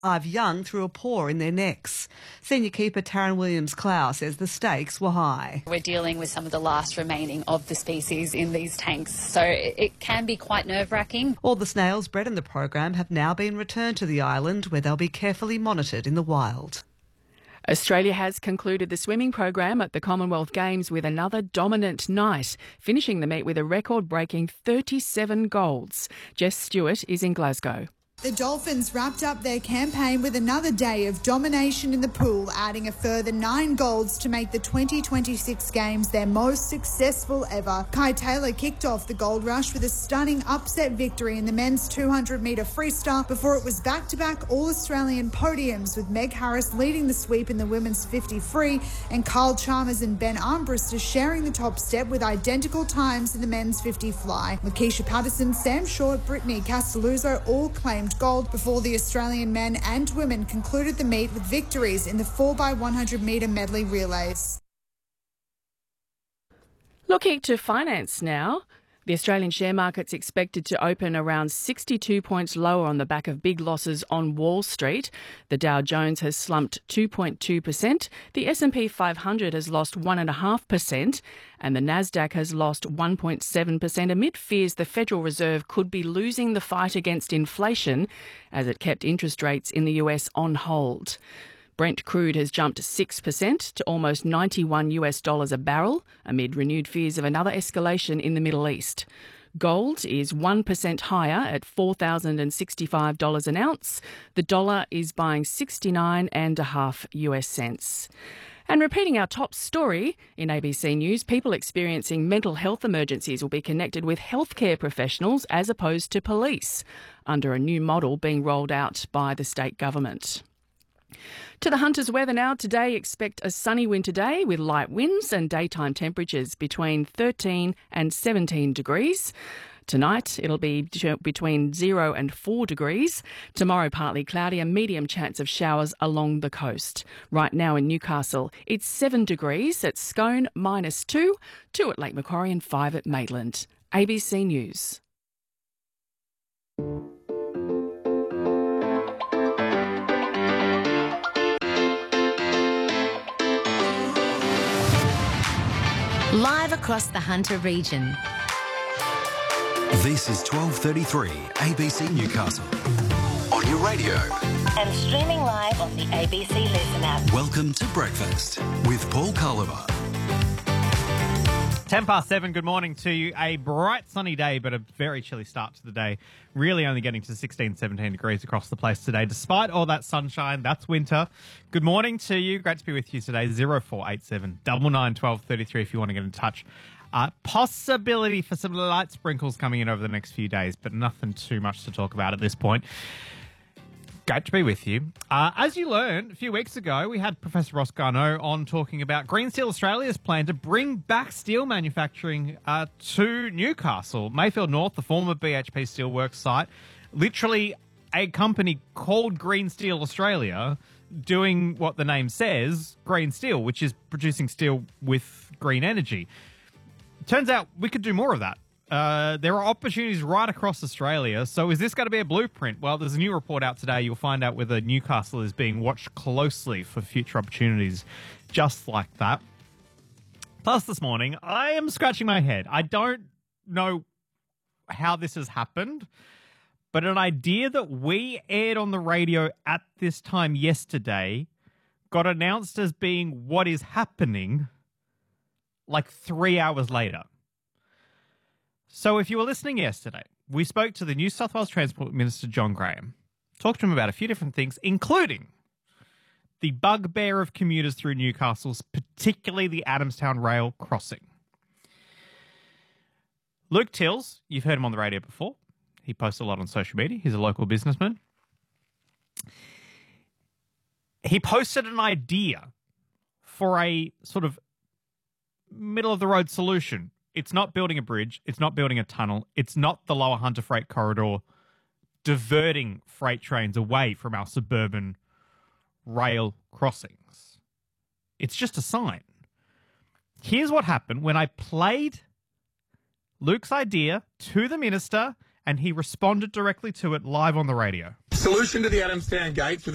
5 young through a paw in their necks. Senior keeper Taryn Williams-Clow says the stakes were high. We're dealing with some of the last remaining of the species in these tanks, so it can be quite nerve-wracking. All the snails bred in the program have now been returned to the island, where they'll be carefully monitored in the wild. Australia has concluded the swimming program at the Commonwealth Games with another dominant night, finishing the meet with a record-breaking 37 golds. Jess Stewart is in Glasgow. The Dolphins wrapped up their campaign with another day of domination in the pool, adding a further 9 golds to make the 2026 Games their most successful ever. Kai Taylor kicked off the gold rush with a stunning upset victory in the men's 200-metre freestyle before it was back-to-back All-Australian podiums, with Meg Harris leading the sweep in the women's 50 free and Kyle Chalmers and Ben Armbruster sharing the top step with identical times in the men's 50 fly. Lakeisha Patterson, Sam Short, Brittany Castelluzzo all claimed gold before the Australian men and women concluded the meet with victories in the 4x100 metre medley relays. Looking to finance now. The Australian share market's expected to open around 62 points lower on the back of big losses on Wall Street. The Dow Jones has slumped 2.2%, the S&P 500 has lost 1.5%, and the Nasdaq has lost 1.7% amid fears the Federal Reserve could be losing the fight against inflation as it kept interest rates in the US on hold. Brent crude has jumped 6% to almost $91 a barrel amid renewed fears of another escalation in the Middle East. Gold is 1% higher at $4,065 an ounce. The dollar is buying 69.5 US cents. And repeating our top story in ABC News, people experiencing mental health emergencies will be connected with healthcare professionals as opposed to police under a new model being rolled out by the state government. To the Hunters' weather now. Today, expect a sunny winter day with light winds and daytime temperatures between 13 and 17 degrees. Tonight, it'll be between 0 and 4 degrees. Tomorrow, partly cloudy and medium chance of showers along the coast. Right now in Newcastle, it's 7 degrees at Scone, -2, 2 at Lake Macquarie and 5 at Maitland. ABC News. Live across the Hunter region. This is 12:33 ABC Newcastle. On your radio. And streaming live on the ABC Listen app. Welcome to Breakfast with Paul Culliver. 7:10, good morning to you. A bright sunny day, but a very chilly start to the day. Really only getting to 16, 17 degrees across the place today. Despite all that sunshine, that's winter. Good morning to you. Great to be with you today. 0487 99 12 33 if you want to get in touch. Possibility for some light sprinkles coming in over the next few days, but nothing too much to talk about at this point. Great to be with you. As you learned a few weeks ago, we had Professor Ross Garnaut on talking about Green Steel Australia's plan to bring back steel manufacturing to Newcastle. Mayfield North, the former BHP Steelworks site, literally a company called Green Steel Australia doing what the name says, green steel, which is producing steel with green energy. Turns out we could do more of that. There are opportunities right across Australia. So is this going to be a blueprint? Well, there's a new report out today. You'll find out whether Newcastle is being watched closely for future opportunities just like that. Plus, this morning, I am scratching my head. I don't know how this has happened, but an idea that we aired on the radio at this time yesterday got announced as being what is happening like 3 hours later. So if you were listening yesterday, we spoke to the New South Wales Transport Minister, John Graham, talked to him about a few different things, including the bugbear of commuters through Newcastle, particularly the Adamstown Rail crossing. Luke Tills, you've heard him on the radio before. He posts a lot on social media. He's a local businessman. He posted an idea for a sort of middle-of-the-road solution. It's not building a bridge. It's not building a tunnel. It's not the Lower Hunter Freight Corridor diverting freight trains away from our suburban rail crossings. It's just a sign. Here's what happened when I played Luke's idea to the minister and he responded directly to it live on the radio. Solution to the Adamstown Gates.